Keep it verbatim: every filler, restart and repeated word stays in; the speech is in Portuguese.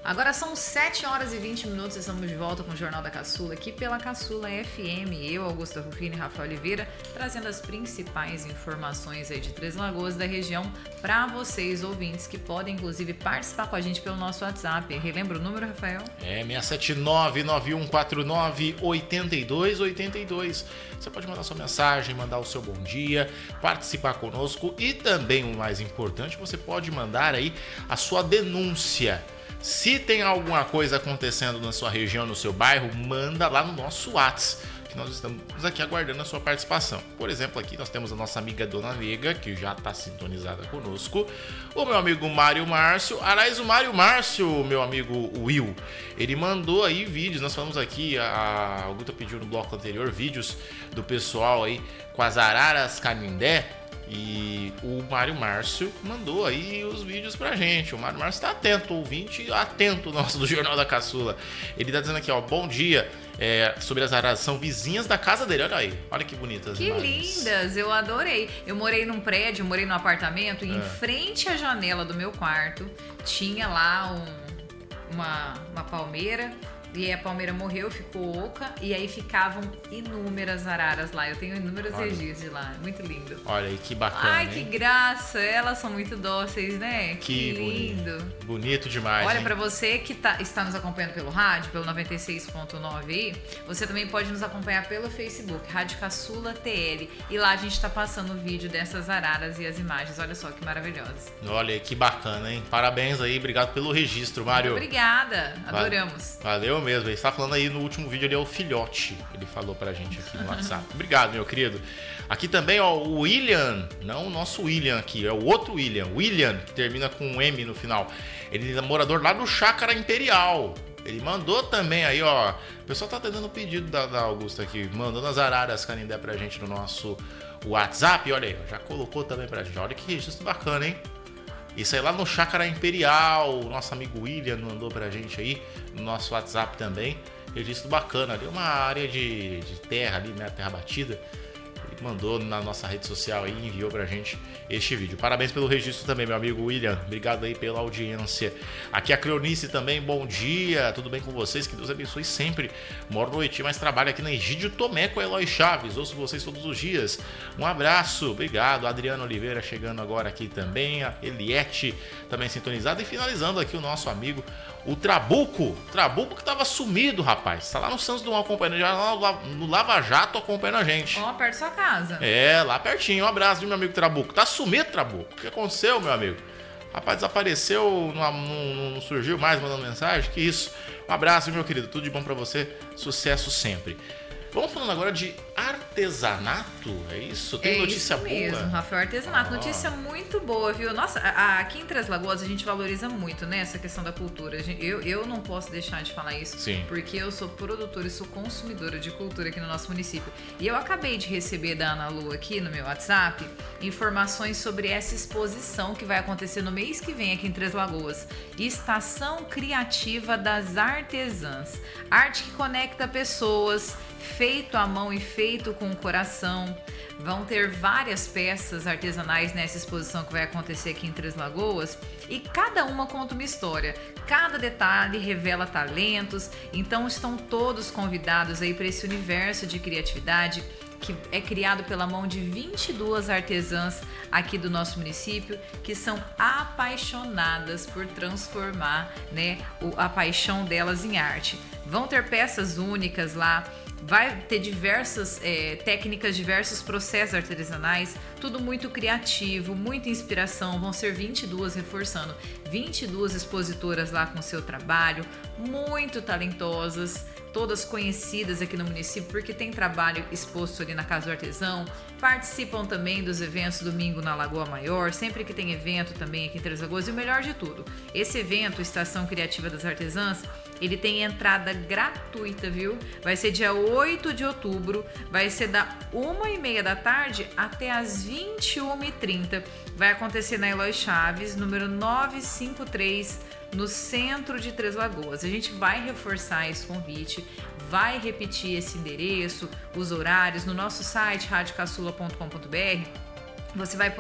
Agora são sete horas e vinte minutos, estamos de volta com o Jornal da Caçula, aqui pela Caçula F M. Eu, Augusta Rufini e Rafael Oliveira, trazendo as principais informações aí de Três Lagoas da região para vocês, ouvintes, que podem, inclusive, participar com a gente pelo nosso WhatsApp. Relembra o número, Rafael? É seis sete nove, nove um quatro nove, oito dois oito dois. Você pode mandar sua mensagem, mandar o seu bom dia, participar conosco e também, o mais importante, você pode mandar aí a sua denúncia. Se tem alguma coisa acontecendo na sua região, no seu bairro, manda lá no nosso WhatsApp, que nós estamos aqui aguardando a sua participação. Por exemplo, aqui nós temos a nossa amiga Dona Nega, que já está sintonizada conosco, o meu amigo Mário Márcio, aliás, o Mário Márcio, meu amigo Will, ele mandou aí vídeos, nós falamos aqui, a, a Guta pediu no bloco anterior, vídeos do pessoal aí com as araras canindé. E o Mário Márcio mandou aí os vídeos pra gente. O Mário Márcio tá atento, ouvinte atento nosso do Jornal da Caçula. Ele tá dizendo aqui, ó, bom dia, é, sobre as araras, são vizinhas da casa dele, olha aí, olha que bonitas. Que imagens. Lindas, eu adorei. Eu morei num prédio, morei num apartamento e é. em frente à janela do meu quarto tinha lá um, uma, uma palmeira. E aí a palmeira morreu, ficou oca, e aí ficavam inúmeras araras lá. Eu tenho inúmeros registros de lá, muito lindo. Olha aí, que bacana, Ai, hein? que graça, elas são muito dóceis, né? Que, que lindo. Bonito, bonito demais, Olha, hein? Pra você que tá, está nos acompanhando pelo rádio, pelo noventa e seis ponto nove aí, você também pode nos acompanhar pelo Facebook, Rádio Caçula T L. E lá a gente tá passando o vídeo dessas araras e as imagens. Olha só que maravilhosas. Olha aí, que bacana, hein? Parabéns aí, obrigado pelo registro, Mário. Muito obrigada, adoramos. Valeu mesmo, ele está falando aí no último vídeo, ele é o filhote, ele falou pra gente aqui no WhatsApp. Obrigado, meu querido. Aqui também, ó, o William, não o nosso William aqui, é o outro William, William, que termina com um M no final. Ele é morador lá do Chácara Imperial. Ele mandou também aí, ó, o pessoal tá dando o pedido da, da Augusta aqui, mandando as araras canindé pra gente no nosso WhatsApp, olha aí, ó, já colocou também pra gente, olha que registro bacana, hein? Isso aí lá no Chácara Imperial, o nosso amigo William mandou pra gente aí, no nosso WhatsApp também. Registro bacana ali, uma área de, de terra ali, né? Terra batida. Ele mandou na nossa rede social aí e enviou pra gente este vídeo. Parabéns pelo registro também, meu amigo William. Obrigado aí pela audiência. Aqui a Cleonice também, bom dia. Tudo bem com vocês? Que Deus abençoe sempre. Moro no Oiti, mas trabalho aqui na Egídio Tomé com a Eloy Chaves. Ouço vocês todos os dias. Um abraço, obrigado. Adriano Oliveira chegando agora aqui também. A Eliette também sintonizada. E finalizando aqui o nosso amigo, o Trabuco. Trabuco que tava sumido, rapaz. Tá lá no Santos Dumont acompanhando, já lá no Lava Jato acompanhando a gente. Ó, perto da sua casa. É, lá pertinho. Um abraço, viu, meu amigo Trabuco. Tá sumido, Trabuco. O que aconteceu, meu amigo? Rapaz, desapareceu, não, não, não surgiu mais mandando mensagem. Que isso. Um abraço, meu querido. Tudo de bom pra você. Sucesso sempre. Vamos falando agora de artesanato, é isso? Tem é notícia isso boa? mesmo, Rafael, artesanato. Ah. Notícia muito boa, viu? Nossa, a, a, aqui em Três Lagoas a gente valoriza muito, né, essa questão da cultura. Eu, eu não posso deixar de falar isso, Sim. porque eu sou produtora e sou consumidora de cultura aqui no nosso município. E eu acabei de receber da Ana Lu aqui no meu WhatsApp informações sobre essa exposição que vai acontecer no mês que vem aqui em Três Lagoas. Estação Criativa das Artesãs. Arte que conecta pessoas, feito à mão e feito com o coração. Vão ter várias peças artesanais nessa exposição que vai acontecer aqui em Três Lagoas e cada uma conta uma história. Cada detalhe revela talentos, então estão todos convidados aí para esse universo de criatividade que é criado pela mão de vinte e duas artesãs aqui do nosso município, que são apaixonadas por transformar, né, a paixão delas em arte. Vão ter peças únicas lá, vai ter diversas é, técnicas, diversos processos artesanais, tudo muito criativo, muita inspiração. Vão ser vinte e duas, reforçando, vinte e duas expositoras lá com seu trabalho, muito talentosas, todas conhecidas aqui no município, porque tem trabalho exposto ali na Casa do Artesão. Participam também dos eventos domingo na Lagoa Maior, sempre que tem evento também aqui em Três Lagoas. E o melhor de tudo, esse evento, Estação Criativa das Artesãs, ele tem entrada gratuita, viu? Vai ser dia oito de outubro, vai ser da uma e meia da tarde até as vinte e uma e trinta. Vai acontecer na Eloy Chaves, número novecentos e cinquenta e três, no centro de Três Lagoas. A gente vai reforçar esse convite, vai repetir esse endereço, os horários no nosso site rádio caçula ponto com ponto br. Você vai